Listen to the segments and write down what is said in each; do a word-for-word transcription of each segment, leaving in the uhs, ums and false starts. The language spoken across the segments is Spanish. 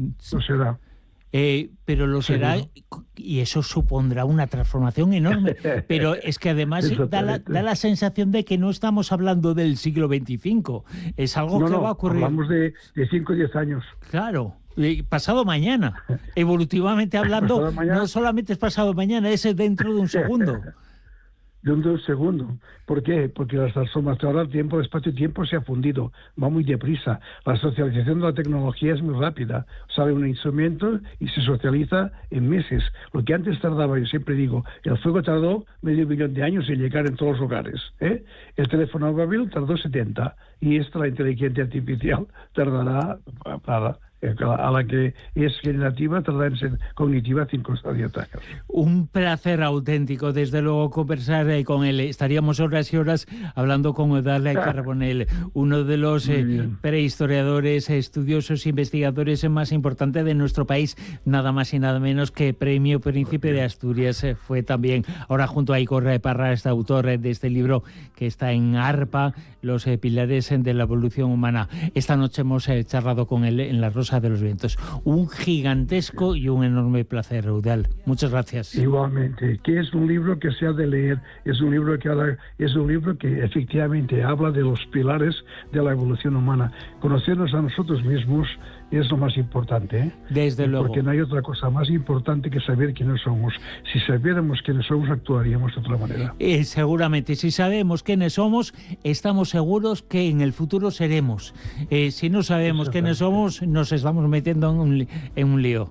lo será. Eh, pero lo será, y eso supondrá una transformación enorme. Pero es que además da la, da la sensación de que no estamos hablando del siglo veinticinco. Es algo no, que no, va a ocurrir. Hablamos de cinco o diez años. Claro. Pasado mañana. Evolutivamente hablando, pasado mañana, no solamente es pasado mañana, es dentro de un segundo. Dentro de un segundo. ¿Por qué? Porque las transformaciones ahora, tiempo, espacio y tiempo se ha fundido, va muy deprisa. La socialización de la tecnología es muy rápida. Sale un instrumento y se socializa en meses. Lo que antes tardaba, yo siempre digo, el fuego tardó medio millón de años en llegar en todos los hogares. ¿eh? El teléfono móvil tardó setenta, y esta, la inteligencia artificial, tardará para... a la que es generativa, tardará en ser cognitiva cinco o diez años. Un placer auténtico, desde luego, conversar con él. Estaríamos horas y horas hablando con Eudald Carbonell, uno de los eh, prehistoriadores, estudiosos, investigadores más importantes de nuestro país, nada más y nada menos que Premio Príncipe de Asturias. Eh, fue también, ahora junto a Icor Parra, este autor de este libro que está en ARPA, Los eh, pilares de la evolución humana. Esta noche hemos eh, charlado con él en La Rosa de los Vientos. Un gigantesco y un enorme placer, Eudald. Muchas gracias. Igualmente, que es un libro que se ha de leer, es un libro que habla, es un libro que efectivamente habla de los pilares de la evolución humana. Conocernos a nosotros mismos es lo más importante, ¿eh? Desde luego. Porque no hay otra cosa más importante que saber quiénes somos. Si sabiéramos quiénes somos, actuaríamos de otra manera. Eh, seguramente, si sabemos quiénes somos, estamos seguros que en el futuro seremos. Eh, si no sabemos quiénes somos, nos estamos metiendo en un, en un lío.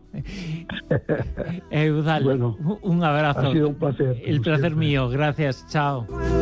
Eudald, bueno, un abrazo. Ha sido un placer. El placer mío. Gracias. Chao.